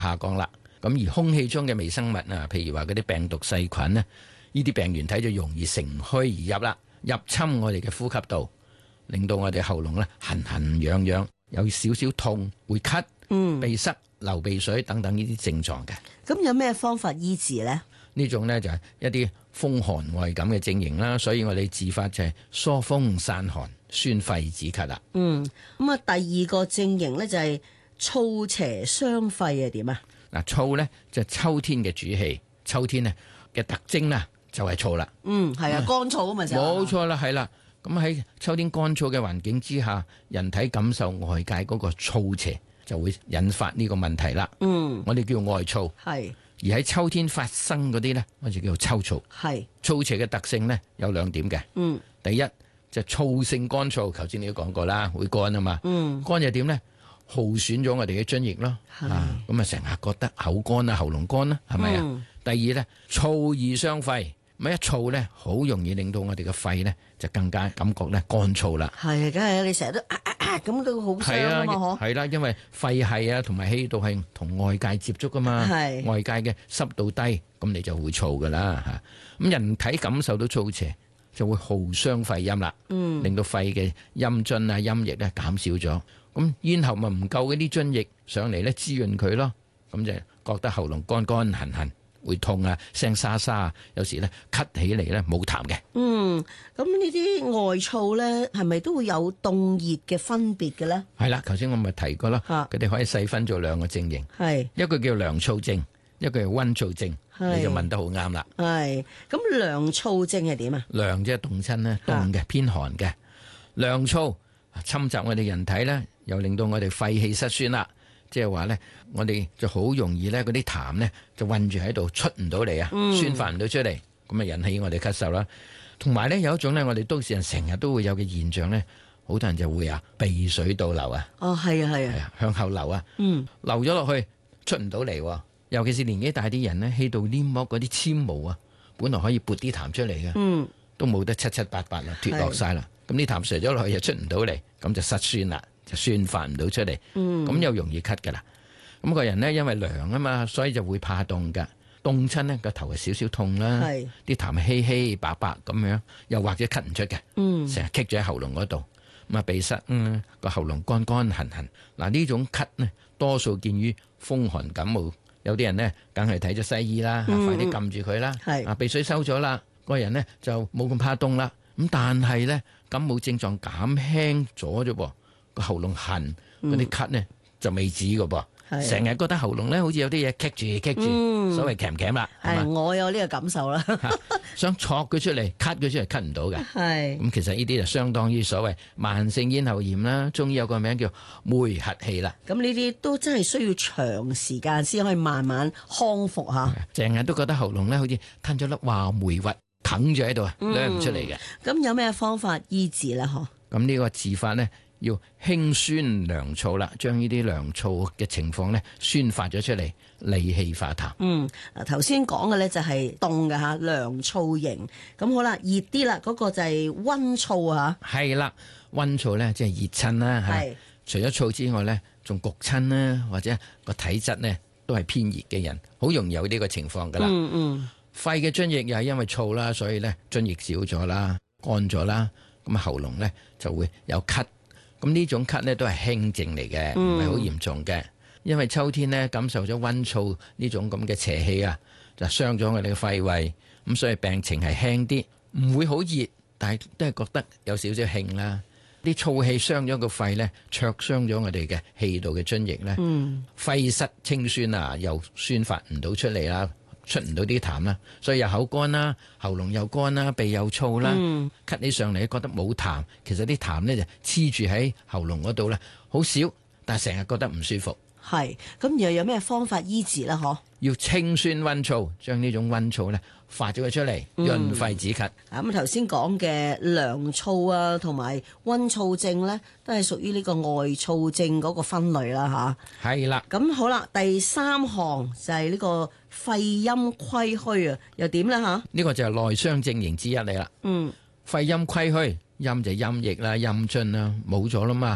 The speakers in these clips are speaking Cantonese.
下降啦。咁而空氣中嘅微生物啊，譬如話嗰啲病毒細菌呢，呢啲病原體就容易乘虛而入啦，入侵我哋嘅呼吸道，令到我哋喉嚨咧痕痕癢癢，有少少痛，會咳、鼻塞、流鼻水等等呢啲症狀嘅。 咁有咩方法醫治呢？ 呢種呢就係一啲風寒外感嘅症型啦，所以我哋治法就係疏風散寒、宣肺止咳啦。 咁啊，第二個症型呢就係燥邪傷肺啊，點啊？ 嗱，燥呢就係秋天嘅主氣，秋天呢嘅特徵啦就係燥啦。 係啊，乾燥啊嘛就。 冇錯啦，係啦。咁喺秋天乾燥嘅環境之下，人體感受外界嗰個燥邪，就會引發呢個問題啦。我哋叫外燥。 係。 而喺秋天發生嗰啲呢，我就叫做秋燥。 係。 燥邪嘅特性呢有兩點嘅。第一就燥性乾燥，頭先你都講過啦，會乾啊嘛。乾就點呢？耗損咗我哋嘅津液咯。咁啊成日覺得口乾啊、喉嚨乾啦，係咪啊？第二呢，燥易傷肺。咁一燥呢，好容易令到我哋嘅肺呢就更加感覺呢乾燥啦。 係，梗係你成日都咁都好傷啊嘛， 係啦，因為肺係啊同埋氣道係同外界接觸噶嘛，外界嘅濕度低，咁你就會燥噶啦嚇。咁人體感受到燥邪，就會耗傷肺陰啦，令到肺嘅陰津啊陰液咧減少咗，咁咽喉咪唔夠嗰啲津液上嚟咧滋潤佢咯，咁就覺得喉嚨乾乾痕痕。會痛啊，聲沙沙，有時咧咳起嚟咧冇痰嘅。 咁呢啲外燥咧，係咪都會有凍熱嘅分別嘅咧？ 係啦，頭先我咪提過啦，佢哋可以細分做兩個症型，一個叫涼燥症，一個係溫燥症。你就問得好啱啦。 係，咁涼燥症係點啊？ 涼即係凍親咧，凍嘅偏寒嘅。涼燥侵襲我哋人體咧，又令到我哋肺氣失宣啦。即係話咧，我哋就好容易咧，嗰啲痰咧就困住喺度，出唔到嚟啊，宣發唔到出嚟，咁啊引起我哋咳嗽啦。同埋咧有一種咧，我哋都市人成日都會有嘅現象咧，好多人就會鼻水倒流啊。 係啊， 向後流啊。流咗落去出唔到嚟，尤其是年紀大啲人咧，氣道黏膜嗰啲纖毛啊，本來可以撥啲痰出嚟嘅，都冇得七七八八啦，脫落晒啦。咁啲痰射咗落去又出唔到嚟，咁就失宣啦。就宣發唔到出嚟，咁又容易咳噶啦。咁個人呢，因為涼啊嘛，所以就會怕凍噶。凍親呢個頭係少少痛啦，啲痰稀稀白白咁樣，又或者咳唔出嘅，成日棘住喺喉嚨嗰度，咁啊鼻塞，個喉嚨乾乾痕痕。嗱呢種咳呢，多數見於風寒感冒，有啲人呢，梗係睇咗西醫啦，快啲撳住佢啦，鼻水收咗啦，個人呢就冇咁怕凍啦。咁但係呢，感冒症狀減輕咗啫噃。個喉嚨痕嗰啲咳呢就未止噶噃，成日覺得喉嚨咧好似有啲嘢棘住，所謂鉗鉗啦。 我有呢個感受啦， 想戳佢出嚟，咳佢出嚟，咳唔到嘅。咁其實呢啲就相當於所謂慢性咽喉炎啦，中醫有個名叫梅核氣啦。 咁呢啲都真係需要長時間先可以慢慢康復吓。 成日都覺得喉嚨咧好似吞咗粒話梅核啃住喺度，掠唔出嚟嘅。 咁有咩方法醫治咧？ 咁呢個治法呢，要輕宣涼燥啦，將呢啲涼燥嘅情況咧宣發咗出嚟，理氣化痰。 頭先講嘅咧就係凍嘅吓，涼燥型。咁好啦，熱啲啦，嗰個就係溫燥吓。係啦，溫燥咧即係熱親啦吓。除咗燥之外咧，仲焗親啦，或者個體質咧都係偏熱嘅人，好容易有呢個情況噶啦。肺嘅津液又係因為燥啦，所以咧津液少咗啦，乾咗啦，咁喉嚨咧就會有咳。咁呢種咳呢都係輕症嚟嘅，唔係好嚴重嘅。因為秋天呢感受咗溫燥呢種咁嘅邪氣啊，就傷咗我哋嘅肺胃，咁所以病情係輕啲，唔會好熱，但係都係覺得有少少興啦。啲燥氣傷咗個肺呢，灼傷咗我哋嘅氣道嘅津液呢，肺失清宣啊，又宣發唔到出嚟啦。出唔到啲痰啦，所以又口乾啦，喉嚨又乾啦，鼻又燥啦，咳起上嚟覺得冇痰，其實啲痰呢就黐住喺喉嚨嗰度咧，好少，但係成日覺得唔舒服。 係，咁又有咩方法醫治咧？ 要清宣溫燥，將呢種溫燥咧發咗佢出嚟，潤肺止咳。 咁頭先講嘅涼燥啊，同埋溫燥症咧，都係屬於呢個外燥症嗰個分類啦，吓。 係啦。咁好啦，第三項就係呢個肺陰虧虛啊，又點咧吓？ 呢個就係內傷症型之一嚟啦。肺陰虧虛，陰就陰液啦、陰津啦，冇咗啦嘛。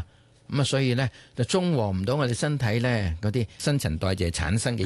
咁啊，所以咧就中和唔到我哋身體咧嗰啲新陳代謝產生嘅